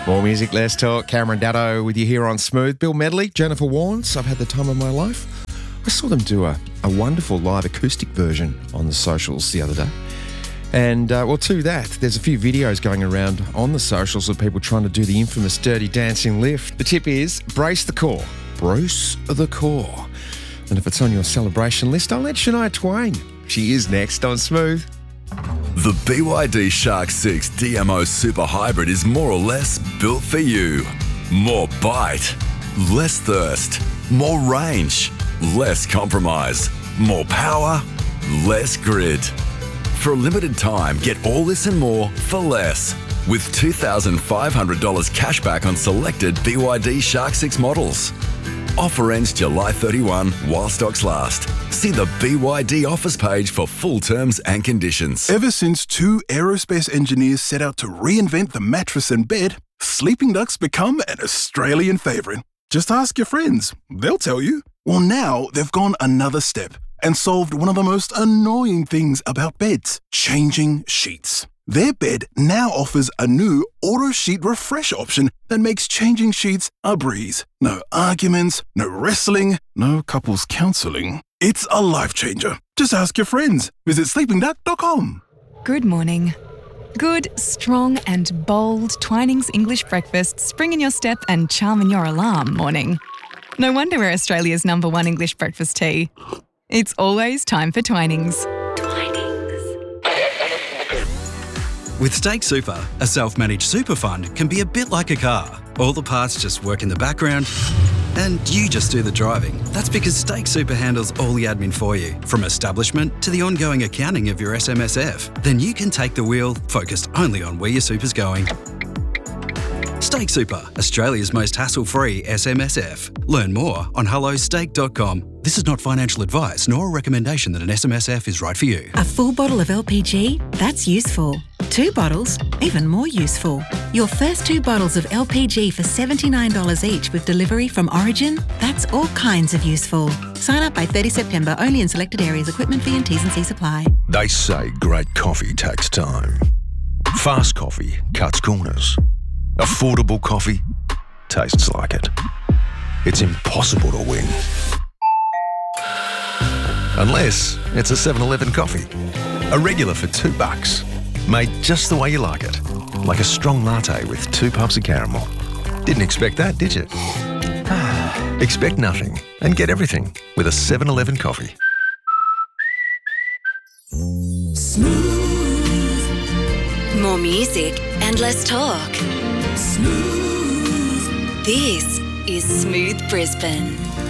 More music, less talk. Cameron Daddo with you here on Smooth. Bill Medley, Jennifer Warnes. I've had the time of my life. I saw them do a wonderful live acoustic version on the socials the other day. And, to that, there's a few videos going around on the socials of people trying to do the infamous Dirty Dancing lift. The tip is brace the core. Brace the core. And if it's on your celebration list, I'll let Shania Twain. She is next on Smooth. The BYD Shark 6 DMO Super Hybrid is more or less built for you. More bite, less thirst, more range, less compromise, more power, less grid. For a limited time, get all this and more for less. With $2,500 cash back on selected BYD Shark 6 models. Offer ends July 31 while stocks last. See the BYD offers page for full terms and conditions. Ever since two aerospace engineers set out to reinvent the mattress and bed, Sleeping Duck's become an Australian favourite. Just ask your friends, they'll tell you. Well, now they've gone another step and solved one of the most annoying things about beds, changing sheets. Their bed now offers a new auto sheet refresh option that makes changing sheets a breeze. No arguments, no wrestling, no couples counselling. It's a life changer. Just ask your friends. Visit sleepingduck.com. Good morning. Good, strong and bold Twinings English breakfast spring in your step and charm in your alarm morning. No wonder we're Australia's #1 English breakfast tea. It's always time for Twinings. With Stake Super, a self-managed super fund can be a bit like a car. All the parts just work in the background and you just do the driving. That's because Stake Super handles all the admin for you, from establishment to the ongoing accounting of your SMSF. Then you can take the wheel, focused only on where your super's going. Stake Super, Australia's most hassle-free SMSF. Learn more on hellostake.com. This is not financial advice nor a recommendation that an SMSF is right for you. A full bottle of LPG? That's useful. 2 bottles? Even more useful. Your first 2 bottles of LPG for $79 each with delivery from Origin? That's all kinds of useful. Sign up by 30 September only in selected areas. Equipment fee and T's and C's apply. They say great coffee takes time. Fast coffee cuts corners. Affordable coffee tastes like it. It's impossible to win. Unless it's a 7-Eleven coffee. A regular for $2. Made just the way you like it. Like a strong latte with 2 puffs of caramel. Didn't expect that, did you? Expect nothing and get everything with a 7-Eleven coffee. Smooth. More music and less talk. Smooth. This is Smooth Brisbane.